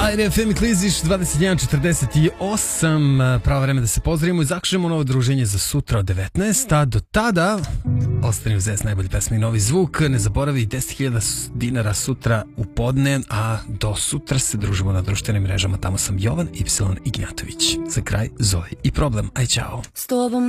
Ajde, Femi Kliziš, 21:48, pravo vreme da se pozdravimo i zaključimo novo druženje za sutra od 19, a do tada ostani uz S najbolji pesme i novi zvuk. Ne zaboravi 10.000 dinara sutra u podne, a do sutra se družimo na društvenim mrežama. Tamo sam Jovan Y. Ignjatović. Za kraj Zoe i Problem. Aj, čao. S tobom